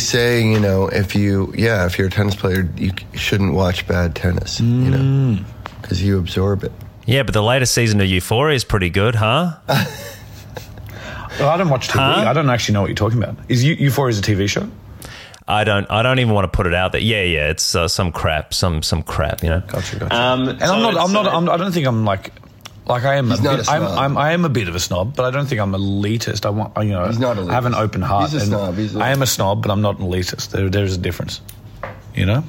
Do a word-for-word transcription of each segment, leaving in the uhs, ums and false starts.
say, you know, if you, yeah, if you're a tennis player, you shouldn't watch bad tennis, mm. you know, because you absorb it. Yeah, but the latest season of Euphoria is pretty good, huh? Well, I don't watch T V. Huh? I don't actually know what you're talking about. Is Eu- Euphoria a T V show? I don't. I don't even want to put it out there. Yeah, yeah. It's uh, some crap. Some some crap. You know. Gotcha, gotcha. Um, and so I'm not. I'm not. I'm, I don't think I'm like. Like I am. He's a not bit, a snob. I'm, I'm. I am a bit of a snob, but I don't think I'm elitist. I want. You know. He's not elitist. I have an open heart. He's a snob. He's a- I am a snob, but I'm not an elitist. There, there's a difference. You know.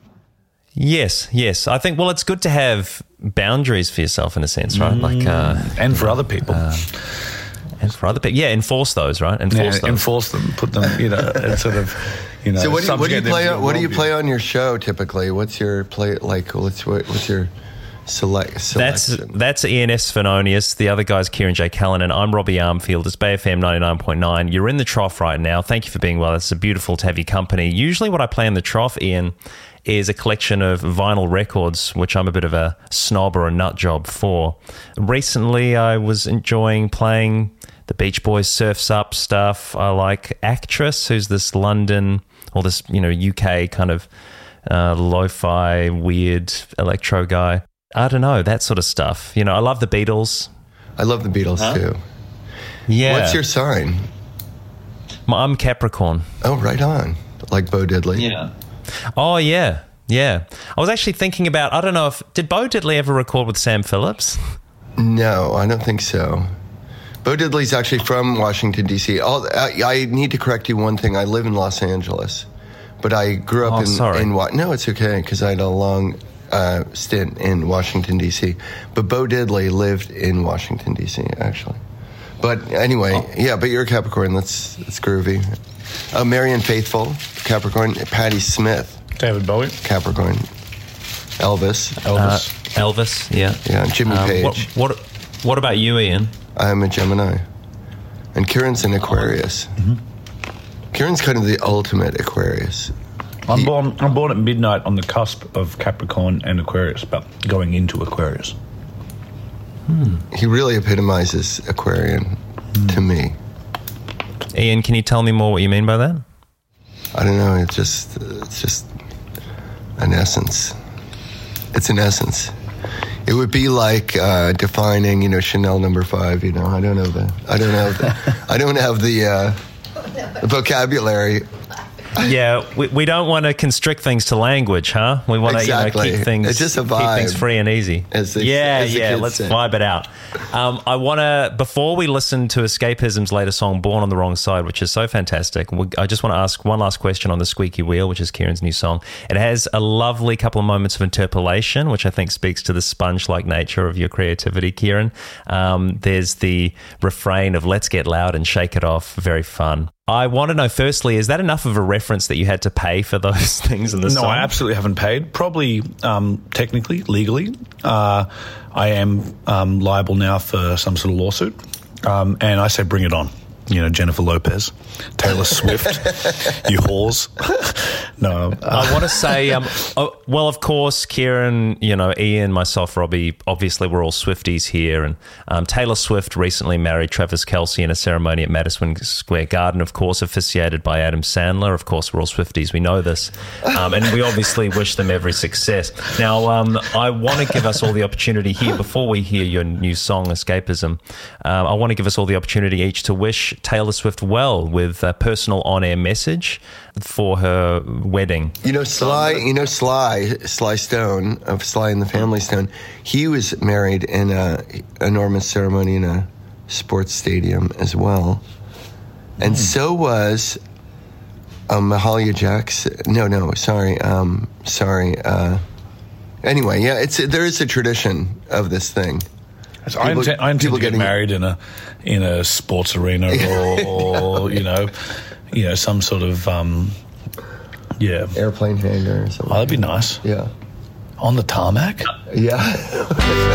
Yes. Yes. I think. Well, it's good to have boundaries for yourself in a sense, right? Mm. Like. Uh, and for other people. Uh, And for other people, yeah, enforce those, right? Enforce yeah, them. Enforce them. Put them, you know, and sort of, you know. So what do you, what do you play? On, what do you worldview. play on your show typically? What's your play like? What's what, what's your select? Selection? That's that's Ian S. Svenonius. The other guy's Kieran J. Callanan. I'm Robbie Armfield. It's Bay F M ninety-nine point nine. You're in the Trough right now. Thank you for being well. It's beautiful to have your company. Usually, what I play in the Trough, Ian, is a collection of vinyl records, which I'm a bit of a snob or a nut job for. Recently, I was enjoying playing the Beach Boys Surf's Up stuff. I like Actress, who's this London or this, you know, U K kind of uh, lo-fi, weird electro guy. I don't know, that sort of stuff. You know, I love the Beatles. I love the Beatles huh? too. Yeah. What's your sign? I'm Capricorn. Oh, right on. Like Bo Diddley. Yeah. Oh, yeah. Yeah. I was actually thinking about, I don't know if, did Bo Diddley ever record with Sam Phillips? No, I don't think so. Bo Diddley's actually from Washington, D C I'll, I, I need to correct you one thing. I live in Los Angeles, but I grew up oh, in, sorry. in... No, it's okay, because I had a long uh, stint in Washington, D C But Bo Diddley lived in Washington, D C, actually. But anyway, oh. yeah, but you're a Capricorn. That's, that's groovy. Uh, Marianne Faithfull, Capricorn. Patti Smith. David Bowie. Capricorn. Elvis. Elvis. Uh, Elvis, yeah. Yeah, Jimmy um, Page. What, what, what about you, Ian? I'm a Gemini. And Kieran's an Aquarius. Mm-hmm. Kieran's kind of the ultimate Aquarius. I'm he, born I'm born at midnight on the cusp of Capricorn and Aquarius, but going into Aquarius. Hmm. He really epitomizes Aquarian hmm. to me. Ian, can you tell me more what you mean by that? I don't know. It's just, it's just an essence. It's an essence. It would be like uh, defining, you know, Chanel number five. You know, I don't know the, I don't have, the, I don't have the, uh, the vocabulary. Yeah, we we don't want to constrict things to language, huh? We want exactly. to, you know, keep things, it's just a vibe. keep things free and easy. As they, yeah, as the yeah. kids Let's say. vibe it out. Um, I want to, before we listen to Escapism's latest song, "Born on the Wrong Side," which is so fantastic. We, I just want to ask one last question on the Squeaky Wheel, which is Kieran's new song. It has a lovely couple of moments of interpolation, which I think speaks to the sponge-like nature of your creativity, Kieran. Um, there's the refrain of "Let's get loud and shake it off." Very fun. I want to know, firstly, is that enough of a reference that you had to pay for those things in the no, song? No, I absolutely haven't paid. Probably um, technically, legally, uh, I am um, liable now for some sort of lawsuit. Um, and I say bring it on. You know, Jennifer Lopez, Taylor Swift, you whores. No. Uh, I want to say, um, oh, well, of course, Kieran, you know, Ian, myself, Robbie, obviously we're all Swifties here. And um, Taylor Swift recently married Travis Kelce in a ceremony at Madison Square Garden, of course, officiated by Adam Sandler. Of course, we're all Swifties. We know this. Um, and we obviously wish them every success. Now, um, I want to give us all the opportunity here, before we hear your new song, Escapism, um, I want to give us all the opportunity each to wish Taylor Swift well with a personal on-air message for her wedding. You know, Sly, you know, Sly, Sly Stone of Sly and the Family Stone, he was married in a enormous ceremony in a sports stadium as well. And mm. so was um, Mahalia Jackson. No, no, sorry. Um, sorry. Uh, anyway, yeah, it's there is a tradition of this thing. So people, I intend, I intend to get getting married in a in a sports arena or, or you know, you know, some sort of um, yeah airplane hangar or something. Oh, that'd be nice. Yeah, on the tarmac. Yeah.